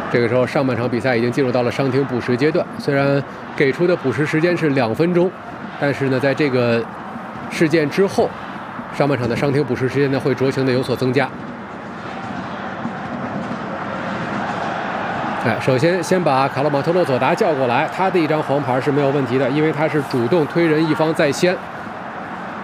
这个时候，上半场比赛已经进入到了伤停补时阶段。虽然给出的补时时间是2分钟，但是呢，在这个事件之后，上半场的伤停补时时间呢会酌情的有所增加。首先把卡洛马托洛佐达叫过来，他的一张黄牌是没有问题的，因为他是主动推人一方在先。